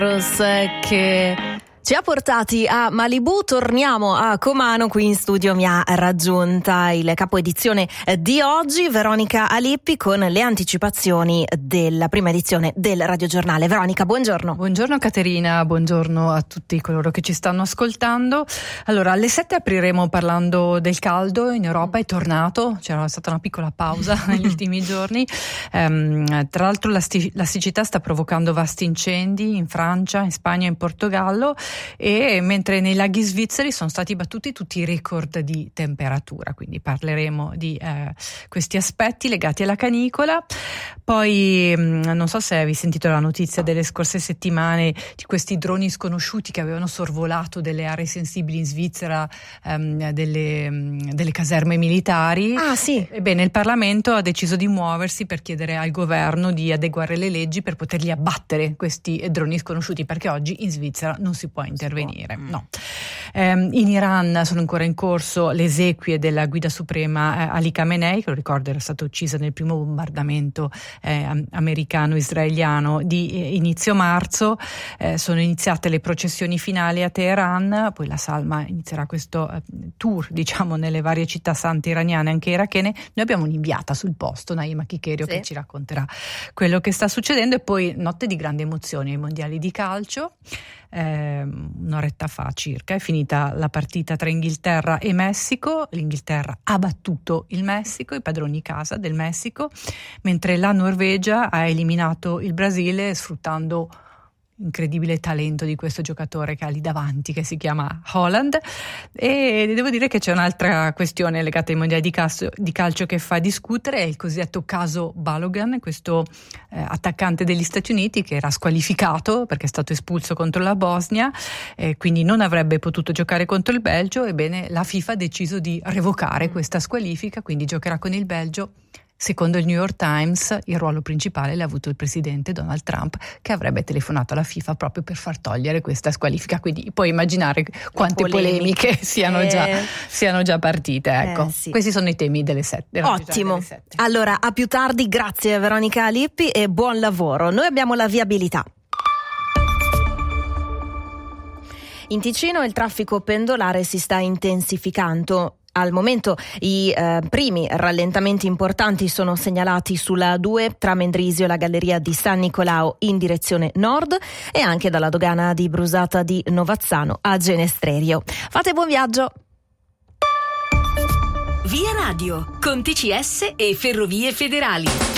che ci ha portati a Malibu. Torniamo a Comano, qui in studio mi ha raggiunta il capo edizione di oggi, Veronica Alippi, con le anticipazioni della prima edizione del radiogiornale. Veronica, buongiorno. Buongiorno Caterina, buongiorno a tutti coloro che ci stanno ascoltando. Allora, alle 7 apriremo parlando del caldo. In Europa è tornato, c'era stata una piccola pausa negli ultimi giorni. Tra l'altro la siccità sta provocando vasti incendi in Francia, in Spagna e in Portogallo, e mentre nei laghi svizzeri sono stati battuti tutti i record di temperatura, quindi parleremo di questi aspetti legati alla canicola. Poi non so se avevi sentito la notizia delle scorse settimane di questi droni sconosciuti che avevano sorvolato delle aree sensibili in Svizzera, delle caserme militari. Ah sì. Ebbene, il Parlamento ha deciso di muoversi per chiedere al governo di adeguare le leggi per poterli abbattere, questi droni sconosciuti, perché oggi in Svizzera non si può intervenire. No. In Iran sono ancora in corso le esequie della guida suprema Ali Khamenei, che lo ricordo era stata uccisa nel primo bombardamento americano-israeliano di inizio marzo. Sono iniziate le processioni finali a Teheran, poi la salma inizierà questo tour, diciamo, nelle varie città sante iraniane, anche irachene. Noi abbiamo un'inviata sul posto, Naima Chicherio, che ci racconterà quello che sta succedendo. E poi notte di grande emozione ai mondiali di calcio. Un'oretta fa circa è finita la partita tra Inghilterra e Messico. L'Inghilterra ha battuto il Messico, i padroni casa del Messico, mentre la Norvegia ha eliminato il Brasile sfruttando incredibile talento di questo giocatore che ha lì davanti, che si chiama Haaland. E devo dire che c'è un'altra questione legata ai mondiali di calcio che fa discutere, è il cosiddetto caso Balogun, questo attaccante degli Stati Uniti che era squalificato perché è stato espulso contro la Bosnia, quindi non avrebbe potuto giocare contro il Belgio. Ebbene, la FIFA ha deciso di revocare questa squalifica, quindi giocherà con il Belgio. Secondo il New York Times, il ruolo principale l'ha avuto il presidente Donald Trump, che avrebbe telefonato alla FIFA proprio per far togliere questa squalifica. Quindi puoi immaginare quante polemiche siano già partite. Ecco, sì. Questi sono i temi delle 7. Ottimo. Delle 7. Allora, a più tardi, grazie Veronica Alippi e buon lavoro. Noi abbiamo la viabilità. In Ticino il traffico pendolare si sta intensificando. Al momento i primi rallentamenti importanti sono segnalati sulla A2 tra Mendrisio e la galleria di San Nicolao in direzione nord, e anche dalla dogana di Brusata di Novazzano a Genestrerio. Fate buon viaggio! Via Radio con TCS e Ferrovie Federali.